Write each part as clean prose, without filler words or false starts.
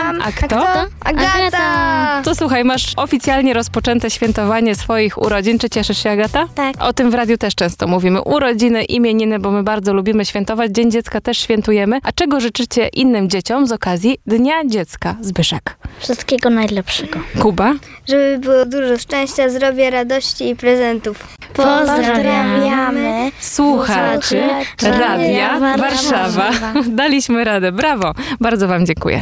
Adam. A kto? Agata. To słuchaj, masz oficjalnie rozpoczęte świętowanie swoich urodzin. Czy cieszysz się, Agata? Tak. O tym w radiu też często mówimy. Urodziny, imieniny, bo my bardzo lubimy świętować. Dzień Dziecka też świętujemy. A czego życzycie innym dzieciom z okazji Dnia Dziecka? Zbyszek. Wszystkiego najlepszego. Kuba? Żeby było dużo szczęścia, zdrowia, radości i prezentów. Pozdrawiamy Słuchaczy Radia Warszawa. Daliśmy radę. Brawo. Bardzo wam dziękuję.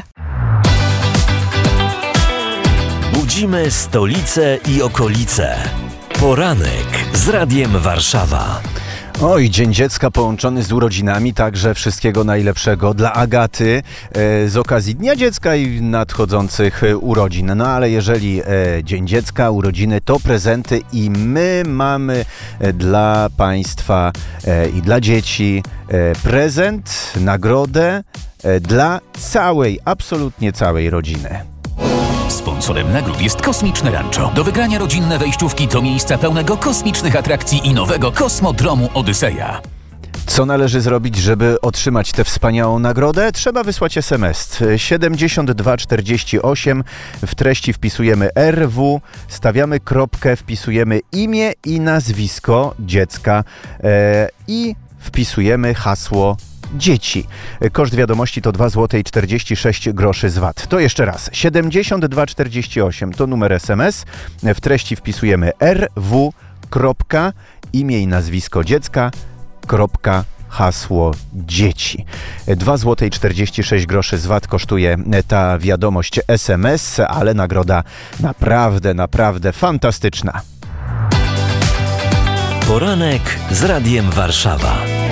Budzimy stolicę i okolice. Poranek z Radiem Warszawa. Oj, Dzień Dziecka połączony z urodzinami, także wszystkiego najlepszego dla Agaty z okazji Dnia Dziecka i nadchodzących urodzin. No ale jeżeli Dzień Dziecka, urodziny to prezenty i my mamy dla Państwa i dla dzieci prezent, nagrodę dla całej, absolutnie całej rodziny. Sponsorem nagród jest Kosmiczne Rancho. Do wygrania rodzinne wejściówki do miejsca pełnego kosmicznych atrakcji i nowego kosmodromu Odyseja. Co należy zrobić, żeby otrzymać tę wspaniałą nagrodę? Trzeba wysłać SMS 7248. W treści wpisujemy RW, stawiamy kropkę, wpisujemy imię i nazwisko dziecka i wpisujemy hasło dzieci. Koszt wiadomości to 2,46 zł z VAT. To jeszcze raz. 7248 to numer SMS. W treści wpisujemy RW, imię i nazwisko dziecka, hasło dzieci. 2,46 zł z VAT kosztuje ta wiadomość SMS, ale nagroda naprawdę, naprawdę fantastyczna. Poranek z Radiem Warszawa.